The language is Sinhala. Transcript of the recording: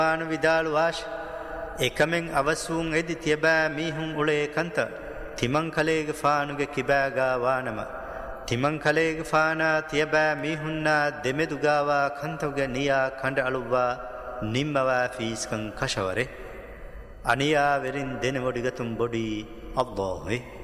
ාන විදාළු වාශ එකමෙන් අවසූන් එදි තියබෑ මීහුන් උලේ කන්ත තිමං කලේග ෆානුගේ කිබෑගාවානම තිමං කලේග ෆානා තියබෑ මීහුන්නා දෙමෙදුගාවා කන්තවගේ නියා කණ්ඩ අලුවා නිම්මවා ෆීස්කං කශවරේ අනියා වෙරින් දෙනවොඩිගතුම් බොඩි අල්ලාහේ